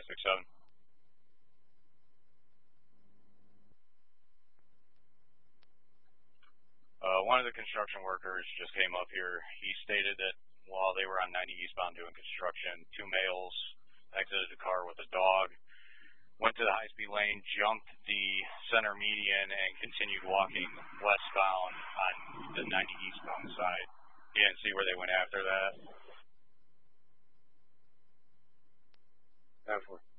567. One of the construction workers just came up here. He stated that while they were on 90 eastbound doing construction, two males exited the car with a dog, went to the high-speed lane, jumped the center median, and continued walking westbound on the 90 eastbound side. You didn't see where they went after that? Definitely.